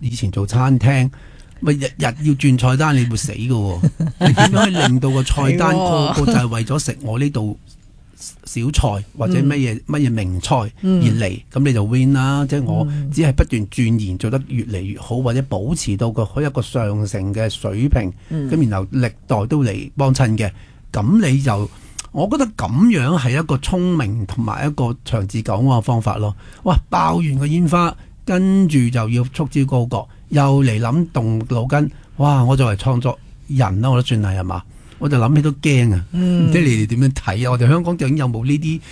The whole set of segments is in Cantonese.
以前做餐廳，咪日日要轉菜單，你會死㗎喎。你點樣去令到個菜單個個就係為咗食我呢度小菜或者乜嘢名菜而嚟，咁你就 win 啦。即係我只係不斷鑽研，做得越嚟越好，或者保持到一個上乘嘅水平，咁然後歷代都嚟幫襯嘅，咁你就。我覺得咁樣係一個聰明同埋一個長治久安嘅方法咯。哇！爆完個煙花，跟住就要束之高閣，又嚟諗動腦筋。哇！我作為創作人啦，我都算係嘛，我就諗起都驚啊。唔知你哋點樣睇啊？我哋香港究竟有冇呢啲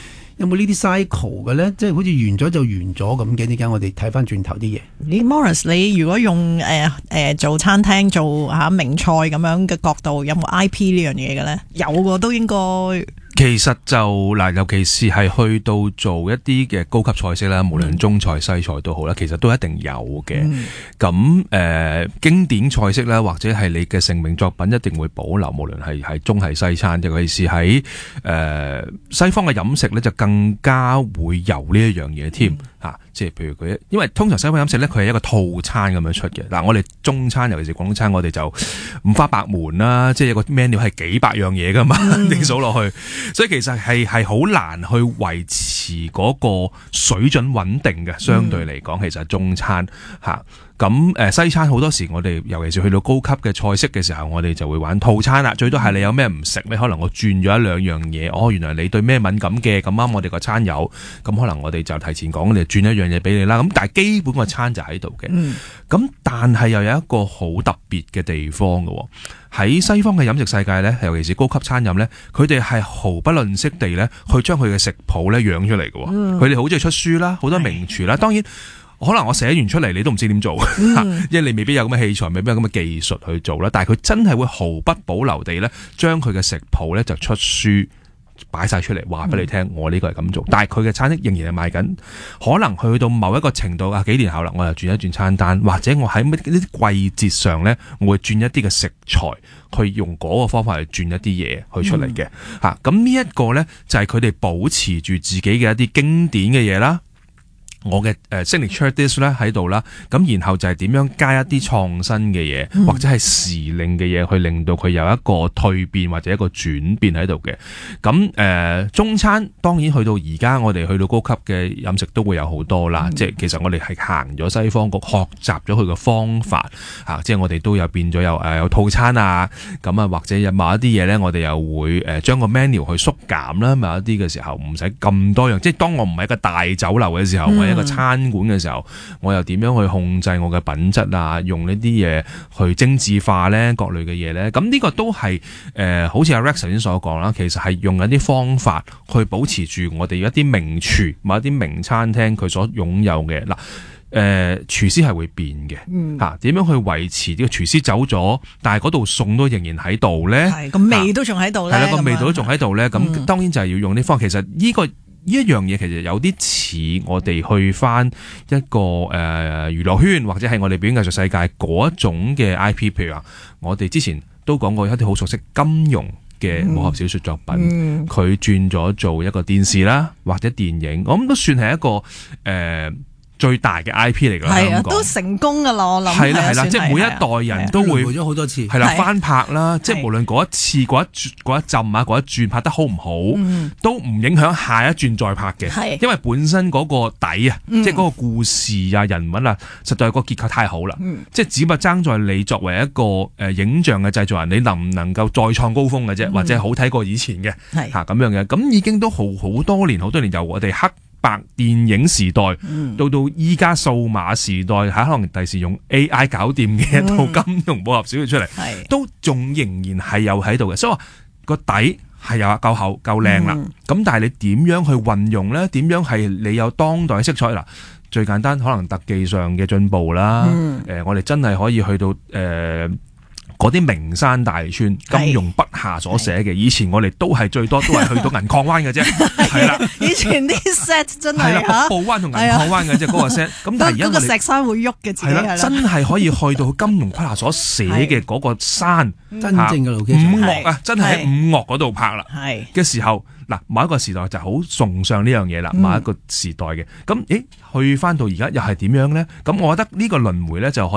cycle 嘅咧？即係好似完咗就完咗咁嘅。點解我哋睇翻轉頭啲嘢？ 你 Maurice， 你如果用做餐廳做名菜咁樣嘅角度，有冇 IP 呢樣嘢嘅咧？有嘅都應該。 其實就嗱，尤其是係去到做一啲嘅高級菜式啦，無論中菜西菜都好啦，其實都一定有嘅。咁經典菜式啦，或者係你嘅成名作品，一定會保留，無論係中係西餐，尤其是喺西方嘅飲食咧，就更加會有呢一樣嘢添嚇。即係譬如佢，因為通常西方飲食咧，佢係一個套餐咁樣出嘅。嗱，我哋中餐尤其是廣東餐，我哋就五花八門啦，即係一個 menu 係幾百樣嘢噶嘛，你數落去，所以其實係好難去維持嗰個水準穩定嘅。相對嚟講，其實係中餐嚇。咁西餐好多時我哋尤其是去到高級嘅菜式嘅時候，我哋就會玩套餐啦。最多係你有咩唔食咧，可能我轉咗一兩樣嘢。哦，原來你對咩敏感嘅，咁啱我哋個餐有，咁可能我哋就提前講，我哋轉一樣嘢俾你啦。咁但係基本個餐就喺度嘅。咁但係又有一個好特別嘅地方嘅，喺西方嘅飲食世界咧，尤其是高級餐飲咧，佢哋係毫不吝嗇地咧去將佢嘅食譜咧養出嚟嘅。佢哋好中意出書啦，好多名廚啦，當然。可能我寫完出嚟你都唔知點做，因為你未必有咁嘅器材，未必有咁嘅技術去做啦。但係佢真係會毫不保留地咧，將佢嘅食譜咧就出書擺晒出嚟，話俾你聽，我呢個係咁做。但係佢嘅餐廳仍然係賣緊，可能去到某一個程度幾年後啦，我又轉一轉餐單，或者我喺呢啲季節上咧，我會轉一啲嘅食材，去用嗰個方法去轉一啲嘢去出嚟嘅。咁呢一個咧就係佢哋保持住自己嘅一啲經典嘅嘢啦。我嘅signature dish 咧喺度啦，咁然後就係點樣加一啲創新嘅嘢，或者係時令嘅嘢，去令到佢有一個蛻變或者一個轉變喺度嘅。咁中餐當然去到而家，我哋去到高級嘅飲食都會有好多啦。即係其實我哋係行咗西方局，學習咗佢嘅方法即係我哋都有變咗有套餐啊，咁啊或者有某一啲嘢咧，我哋又會將個 menu 去縮減啦。某一啲嘅時候唔使咁多樣，即係當我唔係一個大酒樓嘅時候。一個餐館嘅時候，我又點樣去控制我嘅品質啊？用呢啲嘢去精緻化咧，各類嘅嘢咧，咁呢個都係好似阿 Rex 頭先所講啦，其實係用一啲方法去保持住我哋一啲名廚、某一啲名餐廳佢所擁有嘅嗱。廚師係會變嘅，點樣去維持呢個廚師走咗，但係嗰度餸都仍然喺度咧，係個味都仲喺度咧，係啦，個味道都仲喺度咧，咁當然就係要用啲方法。其實呢一樣嘢其實有啲似我哋去翻一個娛樂圈或者係我哋表演藝術世界嗰一種嘅 IP， 譬如話我哋之前都講過一啲好熟悉金庸嘅武俠小說作品，佢轉咗做一個電視啦或者電影，我諗都算係一個最大嘅 IP 嚟㗎啦，係啊，都成功㗎啦，我諗係啦，即係每一代人都會咗好多次，係啦，翻拍啦，即係無論嗰一次嗰一浸啊嗰一轉拍得好唔好，都唔影響下一轉再拍嘅，因為本身嗰個底啊，即係嗰個故事啊人物啊，實在個結構太好啦，即係只不過爭在你作為一個影像嘅製作人，你能唔能夠再創高峰嘅啫，或者好睇過以前嘅嚇咁樣嘅，咁已經都好多年由我哋黑白電影時代到依家數碼時代，可能第時用 AI 搞掂嘅一套金庸武俠小說出嚟，都仲仍然係有喺度嘅，所以話個底係有夠厚夠靚啦。咁但係你點樣去運用咧？點樣係你有當代色彩嗱？最簡單可能特技上嘅進步啦。我哋真係可以去到嗰啲名山大川，金庸筆下所寫嘅，以前我哋都係最多都係去到銀礦灣嘅啫，係啦。以前啲 set 真係嚇，瀑布灣同銀礦灣嘅啫嗰個 set。咁但係而家嗰個石山會喐嘅，係啦，真係可以去到金庸筆下所寫嘅嗰個山，真正嘅路基，五岳啊，真係喺五岳嗰度拍啦嘅時候。嗱，某一個時代就好崇尚呢樣嘢啦，某一個時代嘅，咁去翻到而家又係點樣咧？咁我覺得呢個輪迴咧就可以。